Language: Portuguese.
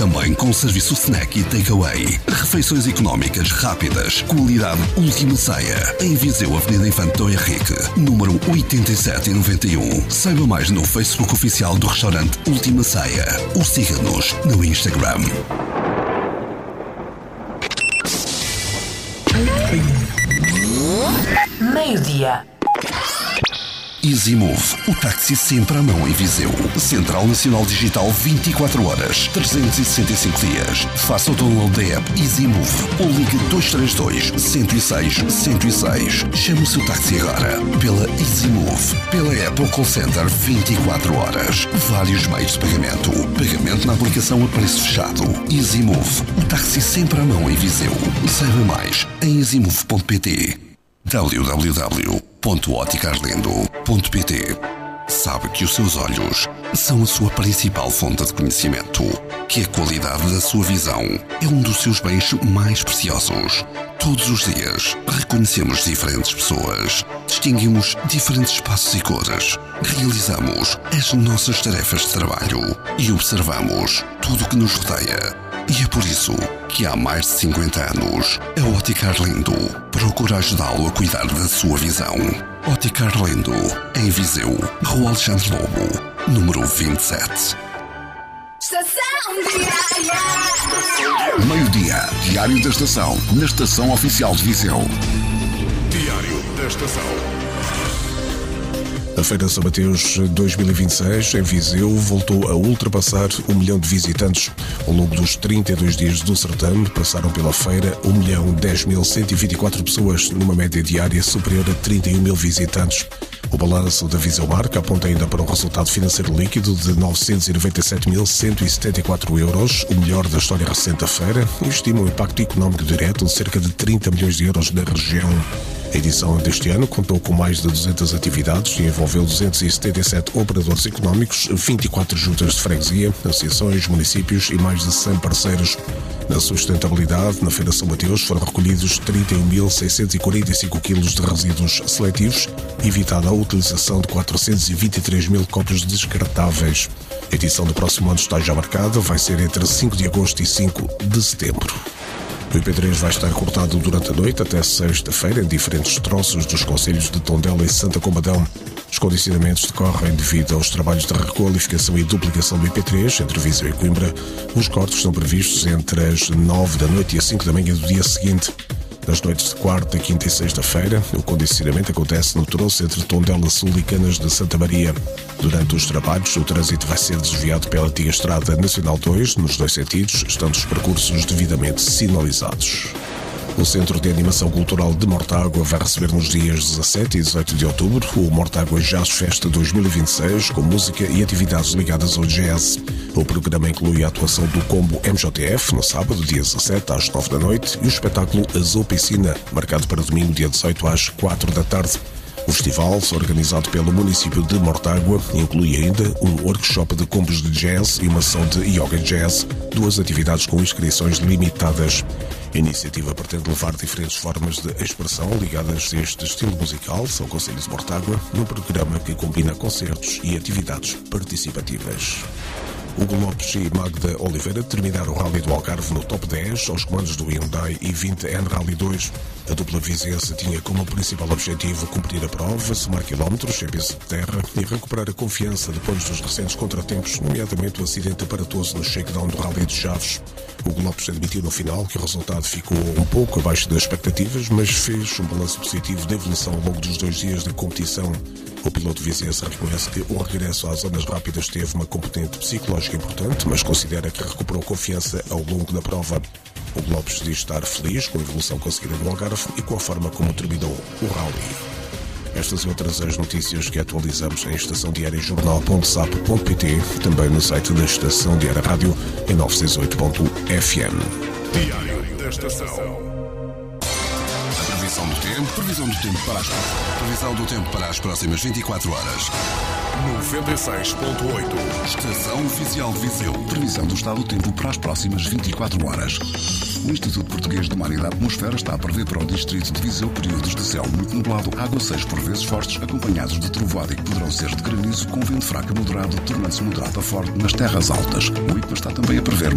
também com serviço snack e takeaway. Refeições económicas, rápidas, qualidade última ceia. Em Viseu, Avenida Infante Dom Henrique, número 8791. Saiba mais no Facebook oficial do restaurante Última Ceia ou siga-nos no Instagram. Meio-dia. EasyMove, o táxi sempre à mão em Viseu. Central Nacional Digital 24 horas, 365 dias. Faça o download da app EasyMove ou ligue 232 106 106. Chame o seu táxi agora pela EasyMove, pela app ou call center 24 horas. Vários meios de pagamento. Pagamento na aplicação a preço fechado. EasyMove, o táxi sempre à mão em Viseu. Saiba mais em easymove.pt. www.óticarlindo.pt. Sabe que os seus olhos são a sua principal fonte de conhecimento, que a qualidade da sua visão é um dos seus bens mais preciosos. Todos os dias reconhecemos diferentes pessoas, distinguimos diferentes espaços e cores, realizamos as nossas tarefas de trabalho e observamos tudo o que nos rodeia. E é por isso que há mais de 50 anos, a Ótica Lindo procura ajudá-lo a cuidar da sua visão. Ótica Lindo, em Viseu, Rua Alexandre Lobo, número 27. Estação Diária. Meio-dia, Diário da Estação, na Estação Oficial de Viseu. Diário da Estação. A Feira São Mateus 2026 em Viseu voltou a ultrapassar 1 milhão de visitantes. Ao longo dos 32 dias do certame, passaram pela feira 1.010.124 pessoas, numa média diária superior a 31 mil visitantes. O balanço da Viseu Marca aponta ainda para um resultado financeiro líquido de 997.174 euros, o melhor da história recente da feira, e estima um impacto económico direto de cerca de 30 milhões de euros na região. A edição deste ano contou com mais de 200 atividades e envolveu 277 operadores económicos, 24 juntas de freguesia, associações, municípios e mais de 100 parceiros. Na sustentabilidade, na Feira São Mateus foram recolhidos 31.645 kg de resíduos seletivos, evitada a utilização de 423 mil copos descartáveis. A edição do próximo ano está já marcada, vai ser entre 5 de agosto e 5 de setembro. O IP3 vai estar cortado durante a noite até sexta-feira em diferentes troços dos concelhos de Tondela e Santa Combadão. Os condicionamentos decorrem devido aos trabalhos de requalificação e duplicação do IP3 entre Viseu e Coimbra. Os cortes estão previstos entre as 9 da noite e as 5 da manhã do dia seguinte. Nas noites de quarta, quinta e sexta-feira, o condicionamento acontece no troço entre Tondela Sul e Canas de Santa Maria. Durante os trabalhos, o trânsito vai ser desviado pela antiga Estrada Nacional 2, nos dois sentidos, estando os percursos devidamente sinalizados. O Centro de Animação Cultural de Mortágua vai receber nos dias 17 e 18 de outubro o Mortágua Jazz Festa 2026, com música e atividades ligadas ao jazz. O programa inclui a atuação do combo MJF no sábado, dia 17, às 9 da noite, e o espetáculo Azul Piscina, marcado para domingo, dia 18, às 4 da tarde. O festival, organizado pelo município de Mortágua, inclui ainda um workshop de combos de jazz e uma sessão de yoga jazz, duas atividades com inscrições limitadas. A iniciativa pretende levar diferentes formas de expressão ligadas a este estilo musical, São Conselho de Mortágua, num programa que combina concertos e atividades participativas. Hugo Lopes e Magda Oliveira terminaram o Rally do Algarve no top 10 aos comandos do Hyundai i20N Rally 2. A dupla viziense tinha como principal objetivo cumprir a prova, somar quilómetros em piso de terra e recuperar a confiança depois dos recentes contratempos, nomeadamente o acidente aparatoso no shakedown do Rally de Chaves. Hugo Lopes admitiu no final que o resultado ficou um pouco abaixo das expectativas, mas fez um balanço positivo da evolução ao longo dos 2 dias de competição. O piloto viziense reconhece que o regresso às zonas rápidas teve uma componente psicológica importante, mas considera que recuperou confiança ao longo da prova. O Lopes diz estar feliz com a evolução conseguida no Algarve e com a forma como terminou o rally. Estas e outras as notícias que atualizamos em estaçãodiariajornal.sap.pt, também no site da Estação Diária Rádio em 968.fm. Diário da Estação. Previsão do tempo para as próximas 24 horas. 96.8. Estação Oficial de Viseu. Previsão do estado do tempo para as próximas 24 horas. O Instituto Português do Mar e da Atmosfera está a prever para o distrito de Viseu períodos de céu muito nublado, aguaceiros por vezes fortes, acompanhados de trovoada e que poderão ser de granizo, com vento fraco a moderado, tornando-se moderado a forte nas terras altas. O IPMA está também a prever